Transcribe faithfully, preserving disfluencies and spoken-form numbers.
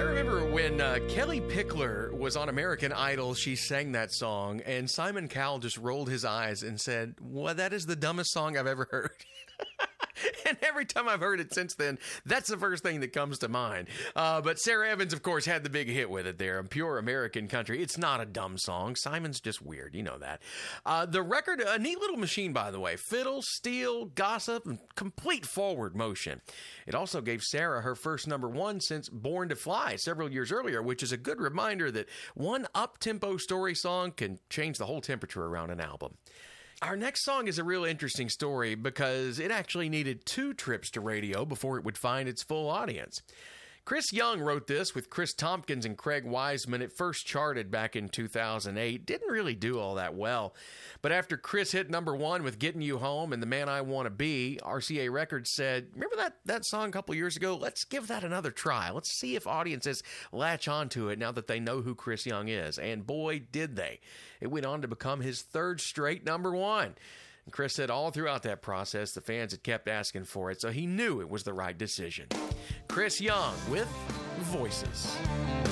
remember when uh, Kelly Pickler was on American Idol, she sang that song, and Simon Cowell just rolled his eyes and said, well, that is the dumbest song I've ever heard. And every time I've heard it since then, that's the first thing that comes to mind. Uh, but Sarah Evans, of course, had the big hit with it there. Pure American Country. It's not a dumb song. Simon's just weird. You know that. Uh, the record, a neat little machine, by the way. Fiddle, steel, gossip, and complete forward motion. It also gave Sarah her first number one since Born to Fly several years earlier, which is a good reminder that one up-tempo story song can change the whole temperature around an album. Our next song is a real interesting story because it actually needed two trips to radio before it would find its full audience. Chris Young wrote this with Chris Tompkins and Craig Wiseman. It first charted back in two thousand eight. Didn't really do all that well. But after Chris hit number one with Getting You Home and The Man I Want to Be, R C A Records said, remember that, that song a couple years ago? Let's give that another try. Let's see if audiences latch onto it now that they know who Chris Young is. And boy, did they. It went on to become his third straight number one. And Chris said all throughout that process, the fans had kept asking for it, so he knew it was the right decision. Chris Young with Voices.